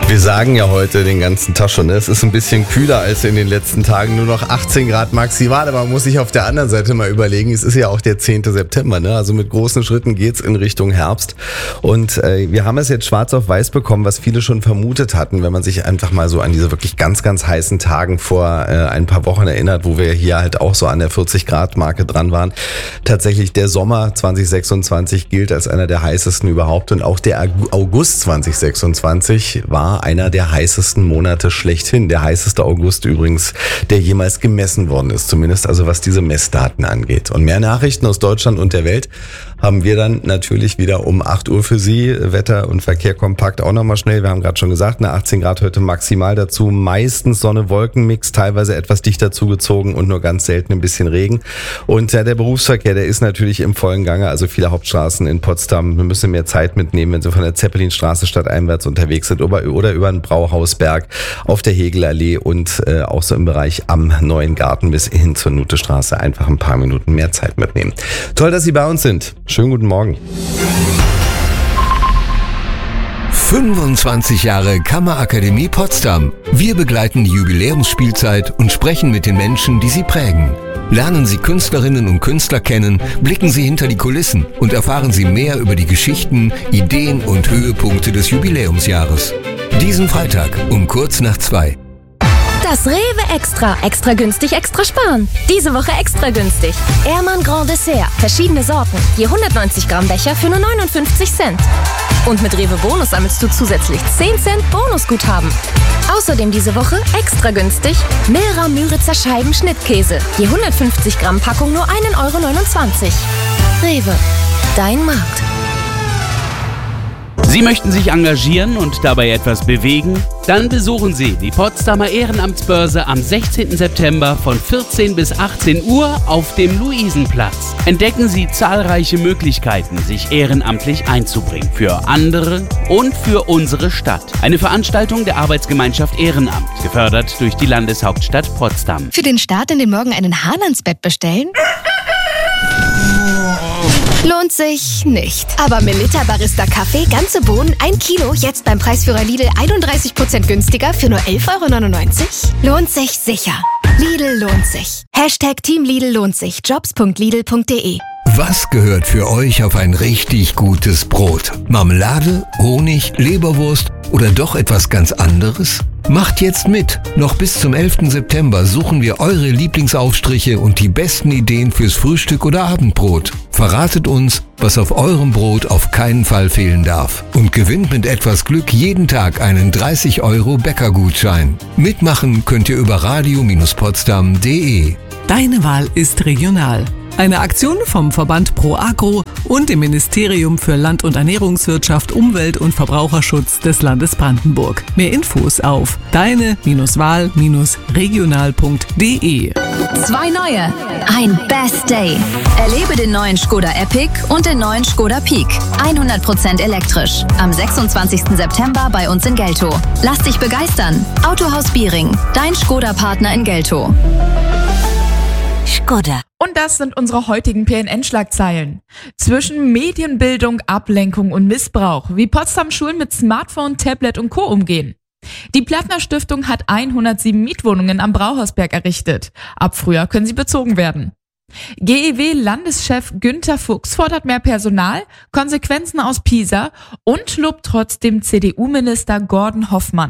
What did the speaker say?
Wir sagen ja heute den ganzen Tag schon, es ist ein bisschen kühler als in den letzten Tagen, nur noch 18 Grad maximal, aber man muss sich auf der anderen Seite mal überlegen, es ist ja auch der 10. September, ne? Also mit großen Schritten geht's in Richtung Herbst und wir haben es jetzt schwarz auf weiß bekommen, was viele schon vermutet hatten, wenn man sich einfach mal so an diese wirklich ganz, ganz heißen Tagen vor ein paar Wochen erinnert, wo wir hier halt auch so an der 40 Grad Marke dran waren. Tatsächlich der Sommer 2026 gilt als einer der heißesten überhaupt und auch der August 2026 war einer der heißesten Monate schlechthin. Der heißeste August übrigens, der jemals gemessen worden ist, zumindest also was diese Messdaten angeht. Und mehr Nachrichten aus Deutschland und der Welt haben wir dann natürlich wieder um 8 Uhr für Sie. Wetter und Verkehr kompakt auch nochmal schnell. Wir haben gerade schon gesagt, 18 Grad heute maximal dazu. Meistens Sonne-Wolken-Mix, teilweise etwas dichter zugezogen und nur ganz selten ein bisschen Regen. Und der Berufsverkehr, der ist natürlich im vollen Gange. Also viele Hauptstraßen in Potsdam. Wir müssen mehr Zeit mitnehmen, wenn Sie von der Zeppelinstraße stadteinwärts unterwegs sind oder über den Brauhausberg auf der Hegelallee und auch so im Bereich am Neuen Garten bis hin zur Nutestraße einfach ein paar Minuten mehr Zeit mitnehmen. Toll, dass Sie bei uns sind. Schönen guten Morgen. 25 Jahre Kammerakademie Potsdam. Wir begleiten die Jubiläumsspielzeit und sprechen mit den Menschen, die sie prägen. Lernen Sie Künstlerinnen und Künstler kennen, blicken Sie hinter die Kulissen und erfahren Sie mehr über die Geschichten, Ideen und Höhepunkte des Jubiläumsjahres. Diesen Freitag um kurz nach 2. Das Rewe Extra. Extra günstig, extra sparen. Diese Woche extra günstig. Ehrmann Grand Dessert. Verschiedene Sorten. Je 190 Gramm Becher für nur 59 Cent. Und mit Rewe Bonus sammelst du zusätzlich 10 Cent Bonusguthaben. Außerdem diese Woche extra günstig Milra Müritzer Scheiben Schnittkäse. Je 150 Gramm Packung nur 1,29 Euro. Rewe. Dein Markt. Sie möchten sich engagieren und dabei etwas bewegen? Dann besuchen Sie die Potsdamer Ehrenamtsbörse am 16. September von 14 bis 18 Uhr auf dem Luisenplatz. Entdecken Sie zahlreiche Möglichkeiten, sich ehrenamtlich einzubringen. Für andere und für unsere Stadt. Eine Veranstaltung der Arbeitsgemeinschaft Ehrenamt, gefördert durch die Landeshauptstadt Potsdam. Für den Start in den Morgen einen Hahn ans Bett bestellen? Lohnt sich nicht. Aber Melitta Barista Kaffee, ganze Bohnen, 1 Kilo, jetzt beim Preisführer Lidl 31% günstiger für nur 11,99 €? Lohnt sich sicher. Lidl lohnt sich. Team Lidl lohnt sich. Jobs.lidl.de. Was gehört für euch auf ein richtig gutes Brot? Marmelade, Honig, Leberwurst oder doch etwas ganz anderes? Macht jetzt mit! Noch bis zum 11. September suchen wir eure Lieblingsaufstriche und die besten Ideen fürs Frühstück oder Abendbrot. Verratet uns, was auf eurem Brot auf keinen Fall fehlen darf. Und gewinnt mit etwas Glück jeden Tag einen 30 € Bäckergutschein. Mitmachen könnt ihr über radio-potsdam.de. Deine Wahl ist regional. Eine Aktion vom Verband Pro Agro und dem Ministerium für Land- und Ernährungswirtschaft, Umwelt- und Verbraucherschutz des Landes Brandenburg. Mehr Infos auf deine-wahl-regional.de. 2 neue. Ein Best Day. Erlebe den neuen Škoda Epic und den neuen Škoda Peak. 100% elektrisch. Am 26. September bei uns in Geltow. Lass dich begeistern. Autohaus Biering. Dein Škoda-Partner in Geltow. Škoda. Und das sind unsere heutigen PNN-Schlagzeilen. Zwischen Medienbildung, Ablenkung und Missbrauch, wie Potsdam Schulen mit Smartphone, Tablet und Co. umgehen. Die Plattner Stiftung hat 107 Mietwohnungen am Brauhausberg errichtet. Ab Frühjahr können sie bezogen werden. GEW-Landeschef Günther Fuchs fordert mehr Personal, Konsequenzen aus Pisa und lobt trotzdem CDU-Minister Gordon Hoffmann.